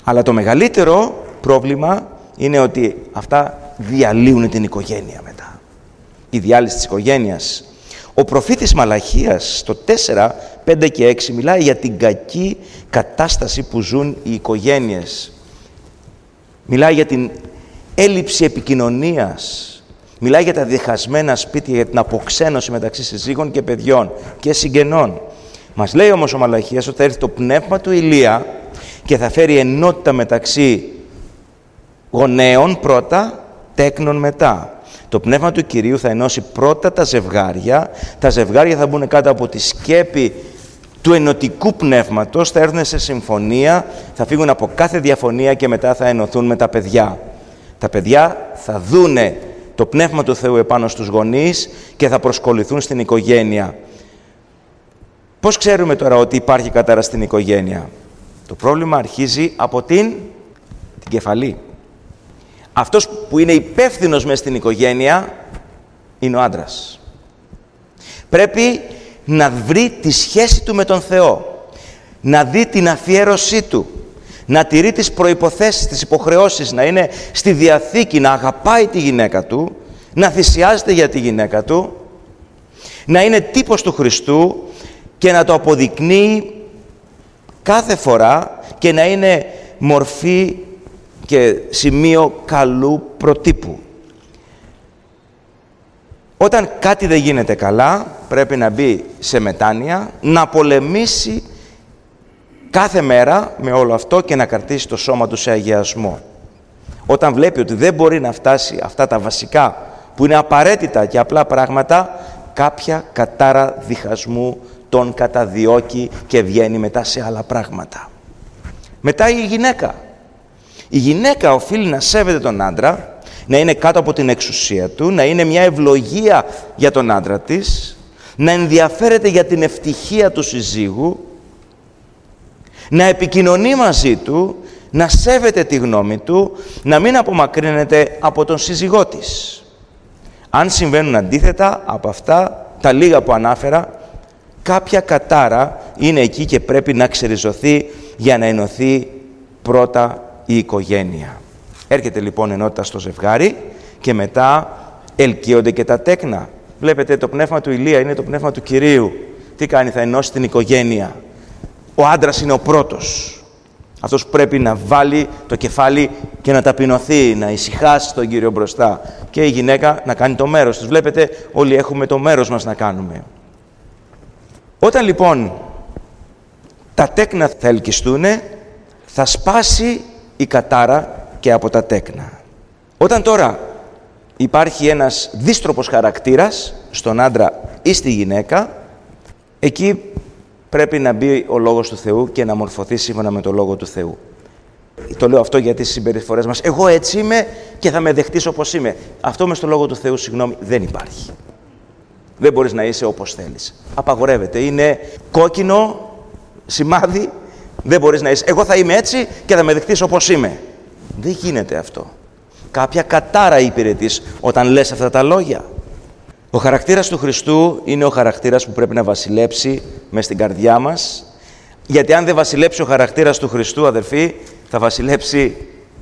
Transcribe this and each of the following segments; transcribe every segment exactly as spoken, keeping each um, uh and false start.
Αλλά το μεγαλύτερο πρόβλημα είναι ότι αυτά διαλύουν την οικογένεια μετά. Η διάλυση της οικογένειας. Ο προφήτης Μαλαχίας στο τέσσερα, πέντε και έξι μιλάει για την κακή κατάσταση που ζουν οι οικογένειες. Μιλάει για την έλλειψη επικοινωνίας. Μιλάει για τα διχασμένα σπίτια, για την αποξένωση μεταξύ συζύγων και παιδιών και συγγενών. Μας λέει όμως ο Μαλαχίας ότι θα έρθει το πνεύμα του Ηλία και θα φέρει ενότητα μεταξύ γονέων πρώτα, τέκνων μετά. Το πνεύμα του Κυρίου θα ενώσει πρώτα τα ζευγάρια. Τα ζευγάρια θα μπουν κάτω από τη σκέπη του ενωτικού πνεύματος, θα έρθουν σε συμφωνία, θα φύγουν από κάθε διαφωνία και μετά θα ενωθούν με τα παιδιά. Τα παιδιά θα δούνε το πνεύμα του Θεού επάνω στους γονείς και θα προσκοληθούν στην οικογένεια. Πώς ξέρουμε τώρα ότι υπάρχει κατάρα στην οικογένεια? Το πρόβλημα αρχίζει από την, την κεφαλή. Αυτός που είναι υπεύθυνος μες στην οικογένεια είναι ο άντρας. Πρέπει να βρει τη σχέση του με τον Θεό, να δει την αφιέρωσή του, να τηρεί τις προϋποθέσεις, τις υποχρεώσεις, να είναι στη Διαθήκη, να αγαπάει τη γυναίκα του, να θυσιάζεται για τη γυναίκα του, να είναι τύπος του Χριστού και να το αποδεικνύει κάθε φορά και να είναι μορφή και σημείο καλού προτύπου. Όταν κάτι δεν γίνεται καλά, πρέπει να μπει σε μετάνοια, να πολεμήσει κάθε μέρα με όλο αυτό και να κρατήσει το σώμα του σε αγιασμό. Όταν βλέπει ότι δεν μπορεί να φτάσει αυτά τα βασικά που είναι απαραίτητα και απλά πράγματα, κάποια κατάρα διχασμού τον καταδιώκει και βγαίνει μετά σε άλλα πράγματα. Μετά η γυναίκα. Η γυναίκα οφείλει να σέβεται τον άντρα, να είναι κάτω από την εξουσία του, να είναι μια ευλογία για τον άντρα της, να ενδιαφέρεται για την ευτυχία του συζύγου, να επικοινωνεί μαζί του, να σέβεται τη γνώμη του, να μην απομακρύνεται από τον σύζυγό της. Αν συμβαίνουν αντίθετα από αυτά, τα λίγα που ανάφερα, κάποια κατάρα είναι εκεί και πρέπει να ξεριζωθεί για να ενωθεί πρώτα η οικογένεια. Έρχεται λοιπόν ενότητα στο ζευγάρι και μετά ελκύονται και τα τέκνα. Βλέπετε, το πνεύμα του Ηλία είναι το πνεύμα του Κυρίου. Τι κάνει? Θα ενώσει την οικογένεια. Ο άντρας είναι ο πρώτος. Αυτός που πρέπει να βάλει το κεφάλι και να ταπεινωθεί, να ησυχάσει τον Κύριο μπροστά. Και η γυναίκα να κάνει το μέρος της. Βλέπετε, όλοι έχουμε το μέρος μας να κάνουμε. Όταν λοιπόν τα τέκνα θα ελκυστούν, θα σπάσει η κατάρα και από τα τέκνα. Όταν τώρα υπάρχει ένας δύστροπος χαρακτήρας στον άντρα ή στη γυναίκα, εκεί πρέπει να μπει ο Λόγος του Θεού και να μορφωθεί σύμφωνα με το Λόγο του Θεού. Το λέω αυτό γιατί στις συμπεριφορές μας, εγώ έτσι είμαι και θα με δεχτείς όπως είμαι. Αυτό μες στο Λόγο του Θεού, συγγνώμη, δεν υπάρχει. Δεν μπορείς να είσαι όπως θέλεις. Απαγορεύεται. Είναι κόκκινο σημάδι. Δεν μπορείς να είσαι. Εγώ θα είμαι έτσι και θα με δεχτείς όπως είμαι. Δεν γίνεται αυτό. Κάποια κατάρα υπηρετείς όταν λες αυτά τα λόγια. Ο χαρακτήρας του Χριστού είναι ο χαρακτήρας που πρέπει να βασιλέψει μες στην καρδιά μας. Γιατί αν δεν βασιλέψει ο χαρακτήρας του Χριστού, αδερφοί, θα βασιλέψει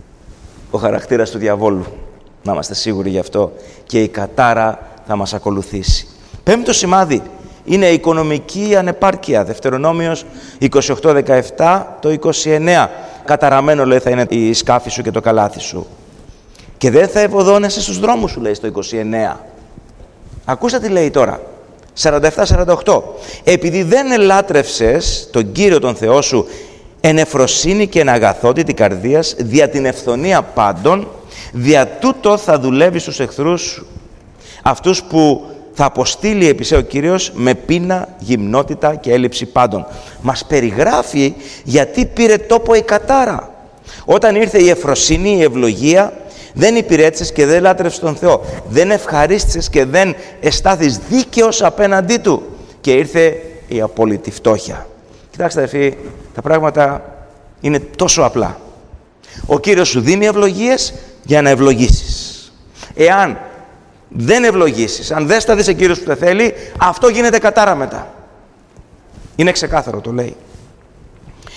ο χαρακτήρας του διαβόλου. Να είμαστε σίγουροι γι' αυτό. Και η κατάρα θα μας ακολουθήσει. Πέμπτο σημάδι είναι η οικονομική ανεπάρκεια. Δευτερονόμιος είκοσι οκτώ δεκαεπτά, το είκοσι εννέα. Καταραμένο, λέει, θα είναι η σκάφη σου και το καλάθι σου. Και δεν θα ευωδώνεσαι στους δρόμους σου, λέει στο είκοσι εννέα. Ακούστε τι λέει τώρα. σαράντα επτά σαράντα οκτώ. Επειδή δεν ελάτρευσες τον Κύριο τον Θεό σου εν ευφροσύνη και εν αγαθότητα καρδίας, δια την ευθονία πάντων, δια τούτο θα δουλεύει στους εχθρούς σου. Αυτούς που θα αποστείλει επί σε ο Κύριος με πείνα, γυμνότητα και έλλειψη πάντων. Μας περιγράφει γιατί πήρε τόπο η κατάρα. Όταν ήρθε η ευφροσύνη, η ευλογία, δεν υπηρέτησες και δεν λάτρευσες τον Θεό. Δεν ευχαρίστησες και δεν εστάθης δίκαιος απέναντί Του. Και ήρθε η απόλυτη φτώχεια. Κοιτάξτε, αδελφοί, τα πράγματα είναι τόσο απλά. Ο Κύριος σου δίνει ευλογίες για να ευλογήσεις. Εάν δεν ευλογήσεις, αν δεν σταθείς Κύριος που τα θέλει, αυτό γίνεται κατάρα μετά. Είναι ξεκάθαρο, το λέει.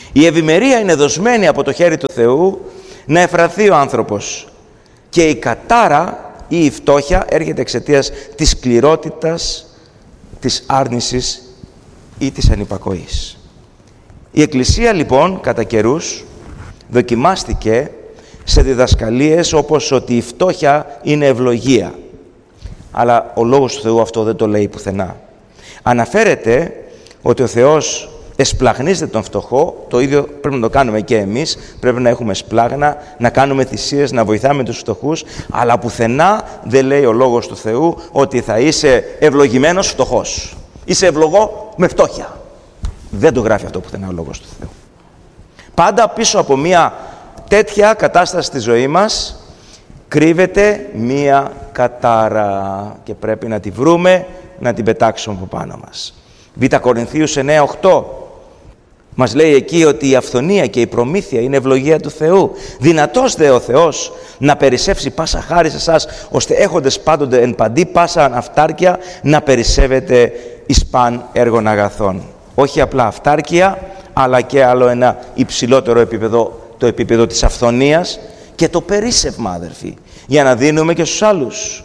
Η ευημερία είναι δοσμένη από το χέρι του Θεού να εφραθεί ο άνθρωπος. Και η κατάρα ή η φτώχεια έρχεται εξαιτίας της σκληρότητας, της άρνησης ή της ανυπακοής. Η Εκκλησία λοιπόν κατά καιρούς δοκιμάστηκε σε διδασκαλίες όπως ότι η φτώχεια είναι ευλογία. Αλλά ο Λόγος του Θεού αυτό δεν το λέει πουθενά. Αναφέρεται ότι ο Θεός εσπλαγνίζεται τον φτωχό, το ίδιο πρέπει να το κάνουμε και εμείς, πρέπει να έχουμε σπλάγνα, να κάνουμε θυσίες, να βοηθάμε τους φτωχούς, αλλά πουθενά δεν λέει ο Λόγος του Θεού ότι θα είσαι ευλογημένος φτωχός. Είσαι ευλογό με φτώχεια. Δεν το γράφει αυτό πουθενά ο Λόγος του Θεού. Πάντα πίσω από μία τέτοια κατάσταση στη ζωή μας κρύβεται μία κατάρα και πρέπει να τη βρούμε, να την πετάξουμε από πάνω μας. Β' Κορινθίους εννέα οκτώ μας λέει εκεί ότι η αυθονία και η προμήθεια είναι ευλογία του Θεού. Δυνατός δε ο Θεός να περισσεύσει πάσα χάρη σε εσάς, ώστε έχοντες πάντοτε εν παντή πάσα αυτάρκεια να περισσεύετε εις παν έργων αγαθών. Όχι απλά αυτάρκεια, αλλά και άλλο ένα υψηλότερο επίπεδο, το επίπεδο της αυθονίας και το περίσσευμα, αδερφοί, για να δίνουμε και στους άλλους.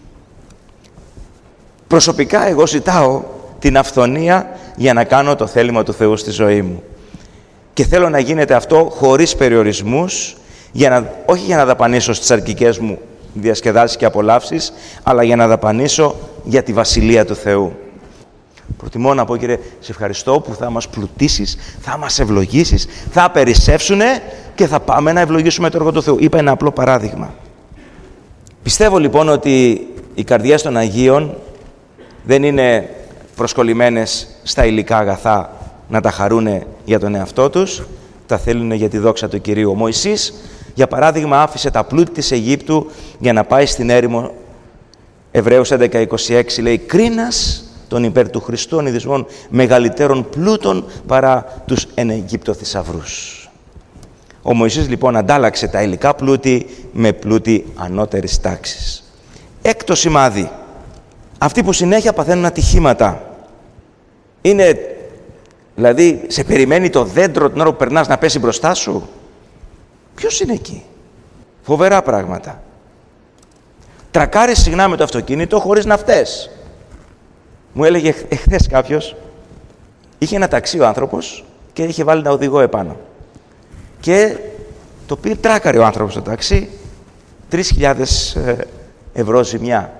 Προσωπικά εγώ ζητάω την αυθονία για να κάνω το θέλημα του Θεού στη ζωή μου. Και θέλω να γίνεται αυτό χωρίς περιορισμούς, για να, όχι για να δαπανίσω στις αρκικές μου διασκεδάσεις και απολαύσεις, αλλά για να δαπανίσω για τη Βασιλεία του Θεού. Προτιμώ να πω, Κύριε, σε ευχαριστώ που θα μας πλουτίσεις, θα μας ευλογήσεις, θα περισσεύσουνε και θα πάμε να ευλογήσουμε το έργο του Θεού. Είπα ένα απλό παράδειγμα. Πιστεύω λοιπόν ότι οι καρδιές των Αγίων δεν είναι προσκολλημένες στα υλικά αγαθά να τα χαρούνε για τον εαυτό τους, τα θέλουν για τη δόξα του Κυρίου. Ο Μωυσής, για παράδειγμα, άφησε τα πλούτη της Αιγύπτου για να πάει στην έρημο. Εβραίους έντεκα είκοσι έξι λέει «Κρίνας τον υπέρ του Χριστού ονειδισμών μεγαλύτερων πλούτων παρά τους εν Αιγύπτο θησαυρούς». Ο Μωυσής λοιπόν αντάλλαξε τα υλικά πλούτη με πλούτη ανώτερης τάξης. Έκτο σημάδι. Αυτοί που συνέχεια παθαίνουν ατυχήματα. Είναι, δηλαδή, σε περιμένει το δέντρο την ώρα που περνάς να πέσει μπροστά σου. Ποιος είναι εκεί? Φοβερά πράγματα. Τρακάρεις συχνά με το αυτοκίνητο χωρίς να φταίς. Μου έλεγε εχθές κάποιος, είχε ένα ταξί ο άνθρωπος και είχε βάλει ένα οδηγό επάνω. Και το πήρε, τράκαρε ο άνθρωπος το ταξί, τρεις χιλιάδες ευρώ ζημιά.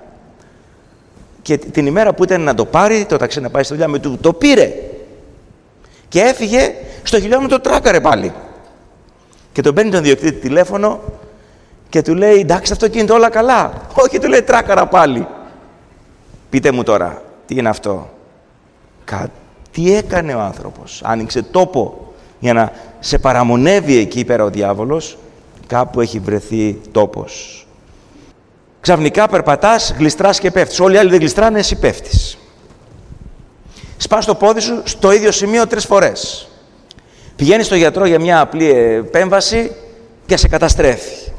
Και την ημέρα που ήταν να το πάρει, το ταξί να πάει στη δουλειά, με του το πήρε. Και έφυγε, στο χιλιόμετρο τράκαρε πάλι. Και τον παίρνει τον διοκτήτη τηλέφωνο και του λέει, εντάξει, αυτό κινείται όλα καλά. Όχι, του λέει, τράκαρα πάλι. Πείτε μου τώρα, τι είναι αυτό? Κα... Τι έκανε ο άνθρωπος? Άνοιξε τόπο για να σε παραμονεύει εκεί πέρα ο διάβολος. Κάπου έχει βρεθεί τόπος. Ξαφνικά περπατάς, γλιστράς και πέφτεις. Όλοι οι άλλοι δεν γλιστράνε, εσύ πέφτεις. Σπάς το πόδι σου στο ίδιο σημείο τρεις φορές. Πηγαίνεις στον γιατρό για μια απλή επέμβαση και σε καταστρέφει.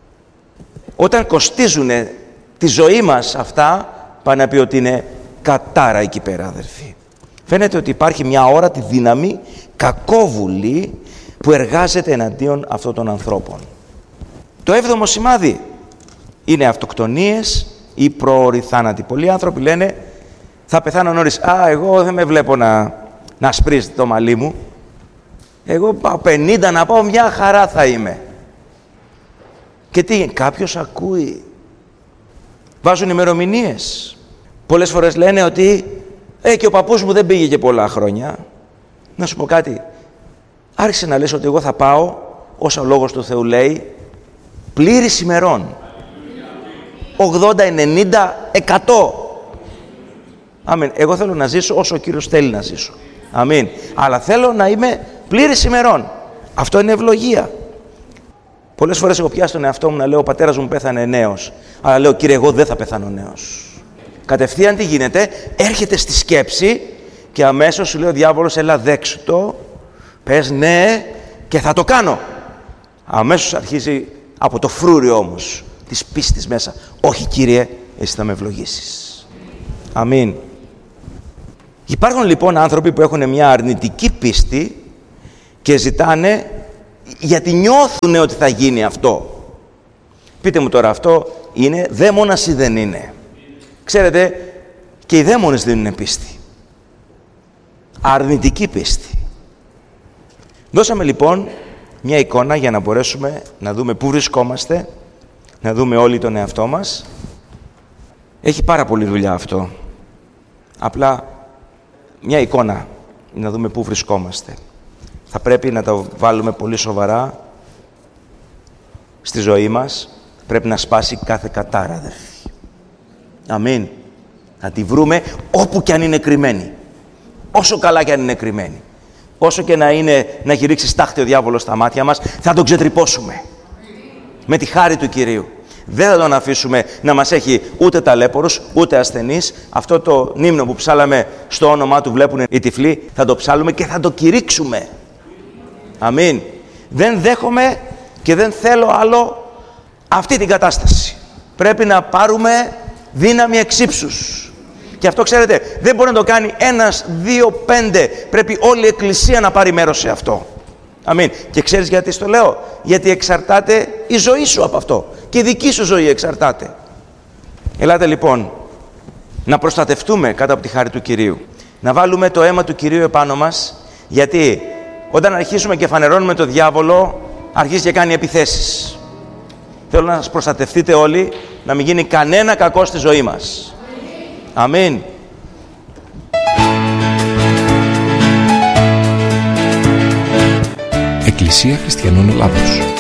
Όταν κοστίζουν τη ζωή μας αυτά, πάνε να πει ότι είναι κατάρα εκεί πέρα, αδερφοί. Φαίνεται ότι υπάρχει μια όρατη δύναμη κακόβουλη που εργάζεται εναντίον αυτών των ανθρώπων. Το έβδομο σημάδι είναι αυτοκτονίες ή πρόωροι θάνατοι. Πολλοί άνθρωποι λένε, θα πεθάνω νωρίς. Α, εγώ δεν με βλέπω να, να σπρίζει το μαλλί μου. Εγώ πάω πενήντα να πάω, μια χαρά θα είμαι. Και τι, κάποιος ακούει. Βάζουν ημερομηνίες. Πολλές φορές λένε ότι ε, και ο παππούς μου δεν πήγε και πολλά χρόνια. Να σου πω κάτι. Άρχισε να λες ότι εγώ θα πάω, όσα ο Λόγος του Θεού λέει, πλήρης ημερών. ογδόντα, ενενήντα, εκατό. Αμήν. Εγώ θέλω να ζήσω όσο ο Κύριος θέλει να ζήσω. Αμήν. Αλλά θέλω να είμαι πλήρης ημερών. Αυτό είναι ευλογία. Πολλές φορές έχω πιάσει τον εαυτό μου να λέω, ο πατέρας μου πέθανε νέος. Αλλά λέω, Κύριε, εγώ δεν θα πεθάνω νέος. Κατευθείαν τι γίνεται? Έρχεται στη σκέψη και αμέσως σου λέει ο διάβολος, έλα δέξου το, πες ναι και θα το κάνω. Αμέσως αρχίζει από το φρούριο όμως της πίστης μέσα. Όχι, Κύριε, εσύ θα με ευλογήσεις. Αμήν. Υπάρχουν λοιπόν άνθρωποι που έχουν μια αρνητική πίστη και ζητάνε γιατί νιώθουν ότι θα γίνει αυτό. Πείτε μου τώρα, αυτό είναι δαίμονας ή δεν είναι? Ξέρετε, και οι δαίμονες δίνουν πίστη. Αρνητική πίστη. Δώσαμε λοιπόν μια εικόνα για να μπορέσουμε να δούμε πού βρισκόμαστε, να δούμε όλοι τον εαυτό μας. Έχει πάρα πολλή δουλειά αυτό. Απλά μια εικόνα, να δούμε πού βρισκόμαστε. Θα πρέπει να τα βάλουμε πολύ σοβαρά στη ζωή μας. Πρέπει να σπάσει κάθε κατάρα, αδερφοί. Αμήν. Να τη βρούμε όπου και αν είναι κρυμμένη. Όσο καλά και αν είναι κρυμμένη. Όσο και να είναι, να έχει ρίξει στάχτη ο διάβολος στα μάτια μας, θα τον ξετρυπώσουμε. Με τη χάρη του Κυρίου. Δεν θα τον αφήσουμε να μας έχει ούτε ταλέπορους, ούτε ασθενείς. Αυτό το νύμνο που ψάλαμε στο όνομά του βλέπουν οι τυφλοί, θα το ψάλουμε και θα το κηρύξουμε. Αμήν. Δεν δέχομαι και δεν θέλω άλλο αυτή την κατάσταση. Πρέπει να πάρουμε δύναμη εξύψους. Και αυτό, ξέρετε, δεν μπορεί να το κάνει ένας, δύο, πέντε. Πρέπει όλη η Εκκλησία να πάρει μέρος σε αυτό. Αμήν. Και ξέρεις γιατί στο λέω? Γιατί εξαρτάται η ζωή σου από αυτό. Και η δική σου ζωή εξαρτάται. Ελάτε λοιπόν να προστατευτούμε κάτω από τη χάρη του Κυρίου. Να βάλουμε το αίμα του Κυρίου επάνω μας. Γιατί όταν αρχίσουμε και φανερώνουμε το διάβολο, αρχίζει και κάνει επιθέσεις. Θέλω να σας προστατευτείτε όλοι, να μην γίνει κανένα κακό στη ζωή μας. Αμήν. Εκκλησία Χριστιανών Ελλάδος.